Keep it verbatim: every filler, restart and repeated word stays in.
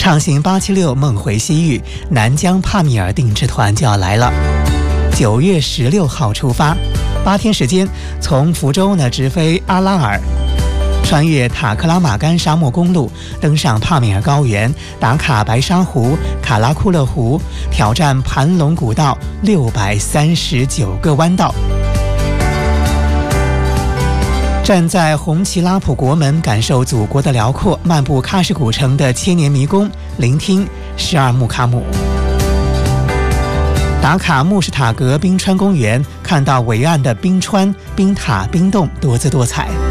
畅行八七六梦回西域，南疆帕米尔定制团就要来了。九月十六号出发，八天时间，从福州呢直飞阿拉尔，穿越塔克拉玛干沙漠公路，登上帕米尔高原，打卡白沙湖、卡拉库勒湖，挑战盘龙古道六百三十九个弯道。站在红旗拉普国门，感受祖国的辽阔；漫步喀什古城的千年迷宫，聆听十二木卡姆。打卡穆什塔格冰川公园，看到伟岸的冰川、冰塔、冰洞，多姿多彩。